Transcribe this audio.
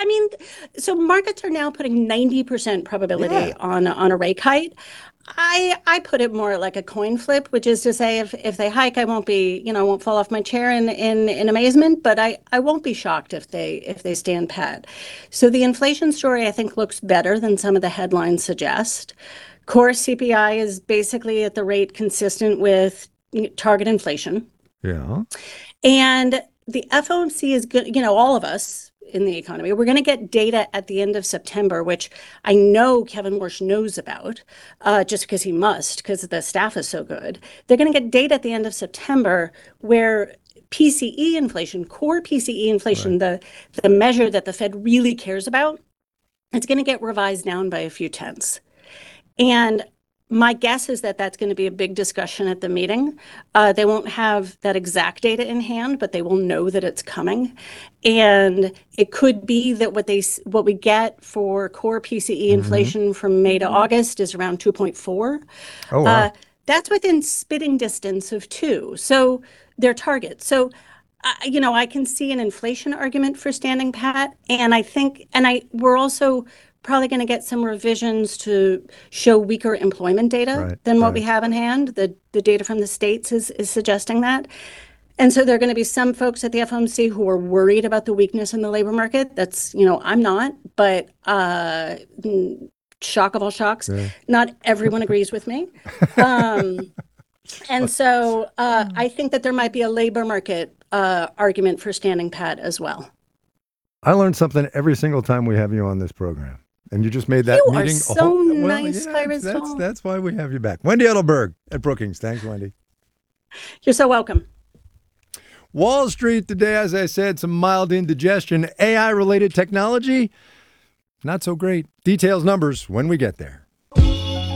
I mean, so markets are now putting 90% probability Yeah. on a rate hike. I put it more like a coin flip, which is to say if they hike, I won't be, I won't fall off my chair in amazement, but I won't be shocked if they stand pat. So the inflation story I think looks better than some of the headlines suggest. Core CPI is basically at the rate consistent with target inflation. Yeah. And the FOMC is good, all of us in the economy, we're going to get data at the end of September, which I know Kevin Warsh knows about, just because he must, because the staff is so good. They're going to get data at the end of September where PCE inflation, core PCE Right. inflation, the measure that the Fed really cares about, it's going to get revised down by a few tenths. And my guess is that that's going to be a big discussion at the meeting. They won't have that exact data in hand, but they will know that it's coming. And it could be that what we get for core PCE Hmm. inflation from May to August is around 2.4. Oh, Uh, wow. that's within spitting distance of 2. So their target. So I can see an inflation argument for standing pat, and I think, we're also probably going to get some revisions to show weaker employment data Right. than what we Right. have in hand. The data from the states is suggesting that. And so there are going to be some folks at the FOMC who are worried about the weakness in the labor market. That's, I'm not, but shock of all shocks, Yeah. not everyone agrees with me. Um, and so I think that there might be a labor market argument for standing pat as well. I learn something every single time we have you on this program. And you just made that You are meeting a so whole, well, nice, Cyrus that's Hall. that's why we have you back. Wendy Edelberg at Brookings. Thanks, Wendy. You're so welcome. Wall Street today, as I said, some mild indigestion. AI related technology, not so great. Details, numbers when we get there.